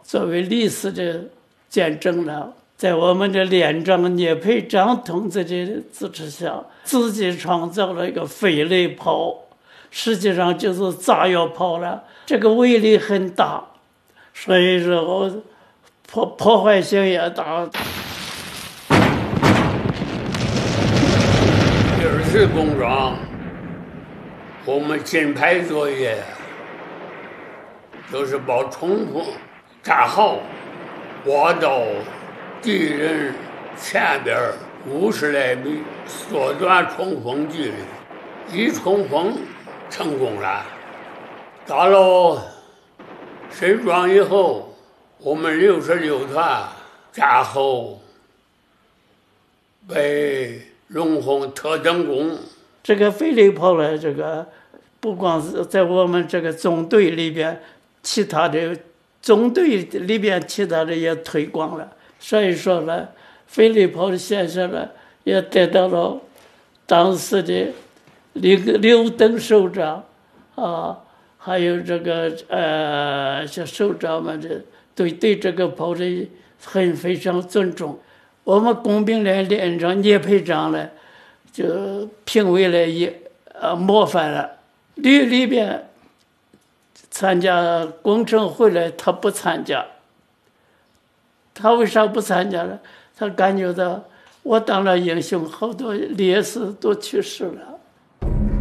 作为历史的见证了。在我们的连长聂培章同志的支持下，自己创造了一个飞雷炮，实际上就是炸药炮了。这个威力很大，所以说破坏性也大。 2次工装，我们金牌作业就是把冲锋炸好，挖到敌人前边50来米，缩短冲锋距离，一冲锋成功了。到了沈庄以后，我们66团战后被荣获特等功。 这个飞雷炮呢，这个不光是在我们这个中队里边，其他的中队里边其他的也推广了。所以说呢，飞雷炮的现象呢，也得到了当时的刘登首长啊，还有这个像首长们的对这个炮的非常尊重。我们工兵连连长聂培章呢，就评为了模范了。里边参加工程会呢，他不参加。他为啥不参加呢？他感觉到我当了英雄，好多烈士都去世了。